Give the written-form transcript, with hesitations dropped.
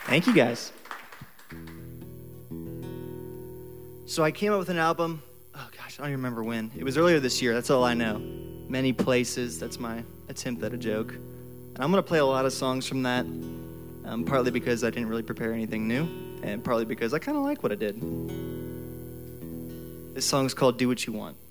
Thank you, guys. So I came up with an album, oh gosh, I don't even remember when. It was earlier this year, that's all I know. Many Places, that's my attempt at a joke. And I'm going to play a lot of songs from that, partly because I didn't really prepare anything new, and partly because I kind of like what I did. This song's called Do What You Want.